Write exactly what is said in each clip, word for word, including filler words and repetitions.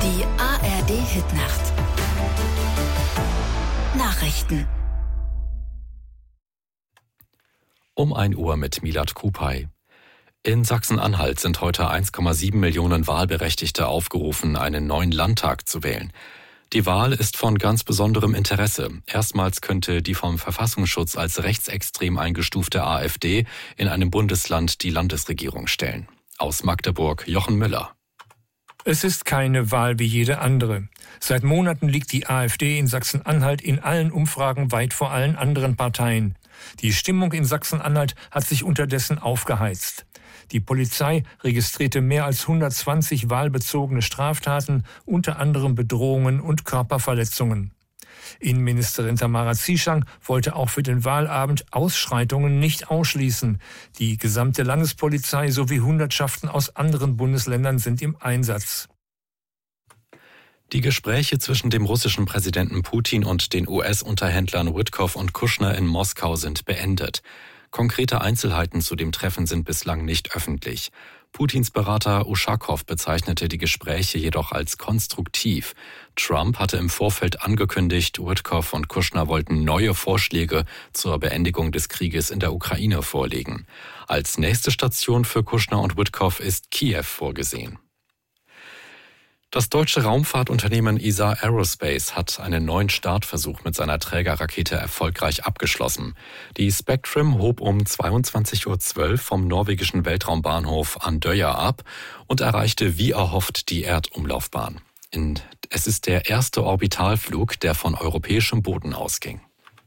Die A R D-Hitnacht. Nachrichten. Um ein Uhr mit Milad Kupay. In Sachsen-Anhalt sind heute eins Komma sieben Millionen Wahlberechtigte aufgerufen, einen neuen Landtag zu wählen. Die Wahl ist von ganz besonderem Interesse. Erstmals könnte die vom Verfassungsschutz als rechtsextrem eingestufte AfD in einem Bundesland die Landesregierung stellen. Aus Magdeburg Jochen Müller. Es ist keine Wahl wie jede andere. Seit Monaten liegt die AfD in Sachsen-Anhalt in allen Umfragen weit vor allen anderen Parteien. Die Stimmung in Sachsen-Anhalt hat sich unterdessen aufgeheizt. Die Polizei registrierte mehr als hundertzwanzig wahlbezogene Straftaten, unter anderem Bedrohungen und Körperverletzungen. Innenministerin Tamara Zieschang wollte auch für den Wahlabend Ausschreitungen nicht ausschließen. Die gesamte Landespolizei sowie Hundertschaften aus anderen Bundesländern sind im Einsatz. Die Gespräche zwischen dem russischen Präsidenten Putin und den U S-Unterhändlern Witkoff und Kushner in Moskau sind beendet. Konkrete Einzelheiten zu dem Treffen sind bislang nicht öffentlich. Putins Berater Uschakow bezeichnete die Gespräche jedoch als konstruktiv. Trump hatte im Vorfeld angekündigt, Witkoff und Kushner wollten neue Vorschläge zur Beendigung des Krieges in der Ukraine vorlegen. Als nächste Station für Kushner und Witkoff ist Kiew vorgesehen. Das deutsche Raumfahrtunternehmen E S A Aerospace hat einen neuen Startversuch mit seiner Trägerrakete erfolgreich abgeschlossen. Die Spectrum hob um zweiundzwanzig Uhr zwölf vom norwegischen Weltraumbahnhof Andøya ab und erreichte wie erhofft die Erdumlaufbahn. Es ist der erste Orbitalflug, der von europäischem Boden ausging.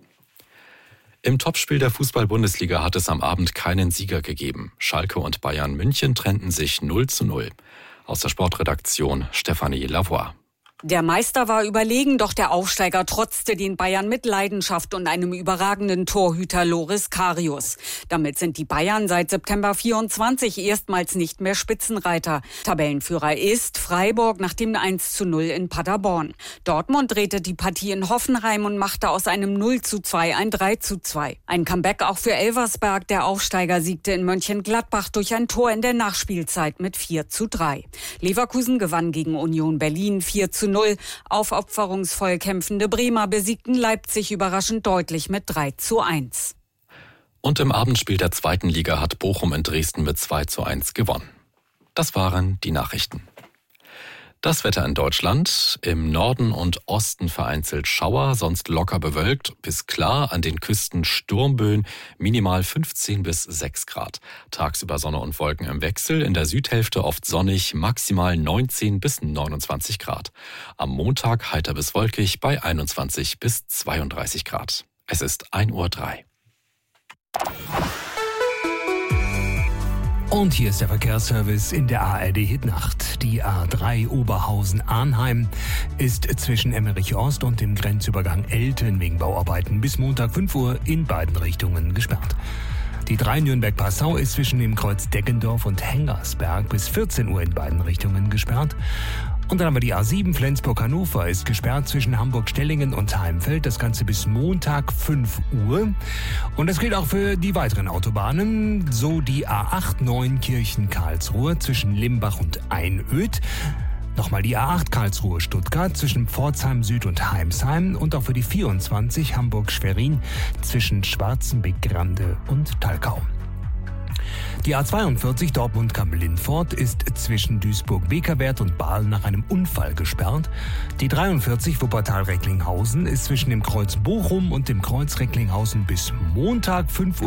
Im Topspiel der Fußball-Bundesliga hat es am Abend keinen Sieger gegeben. Schalke und Bayern München trennten sich null zu null. Aus der Sportredaktion Stefanie Lavoie. Der Meister war überlegen, doch der Aufsteiger trotzte den Bayern mit Leidenschaft und einem überragenden Torhüter Loris Karius. Damit sind die Bayern seit September vierundzwanzig erstmals nicht mehr Spitzenreiter. Tabellenführer ist Freiburg nach dem eins zu null in Paderborn. Dortmund drehte die Partie in Hoffenheim und machte aus einem null zu zwei ein drei zu zwei. Ein Comeback auch für Elversberg. Der Aufsteiger siegte in Mönchengladbach durch ein Tor in der Nachspielzeit mit vier zu drei. Leverkusen gewann gegen Union Berlin vier zu null. Aufopferungsvoll kämpfende Bremer besiegten Leipzig überraschend deutlich mit drei zu eins. Und im Abendspiel der zweiten Liga hat Bochum in Dresden mit zwei zu eins gewonnen. Das waren die Nachrichten. Das Wetter in Deutschland: im Norden und Osten vereinzelt Schauer, sonst locker bewölkt bis klar, an den Küsten Sturmböen, minimal fünfzehn bis sechs Grad. Tagsüber Sonne und Wolken im Wechsel, in der Südhälfte oft sonnig, maximal neunzehn bis neunundzwanzig Grad. Am Montag heiter bis wolkig bei einundzwanzig bis zweiunddreißig Grad. Es ist ein Uhr drei. Und hier ist der Verkehrsservice in der A R D-Hitnacht. Die A drei Oberhausen-Arnheim ist zwischen Emmerich Ost und dem Grenzübergang Elten wegen Bauarbeiten bis Montag fünf Uhr in beiden Richtungen gesperrt. Die drei Nürnberg-Passau ist zwischen dem Kreuz Deggendorf und Hengersberg bis vierzehn Uhr in beiden Richtungen gesperrt. Und dann haben wir die A sieben Flensburg-Hannover ist gesperrt zwischen Hamburg-Stellingen und Heimfeld. Das Ganze bis Montag fünf Uhr. Und das gilt auch für die weiteren Autobahnen. So die A acht Neunkirchen-Karlsruhe zwischen Limbach und Einöd. Nochmal die A acht Karlsruhe-Stuttgart zwischen Pforzheim Süd und Heimsheim. Und auch für die vierundzwanzig Hamburg-Schwerin zwischen Schwarzenbeck-Grande und Talkau. Die A zweiundvierzig Dortmund-Kammel-Lindfort ist zwischen Duisburg-Bekerwerth und Baal nach einem Unfall gesperrt. Die dreiundvierzig Wuppertal-Recklinghausen ist zwischen dem Kreuz Bochum und dem Kreuz Recklinghausen bis Montag fünf Uhr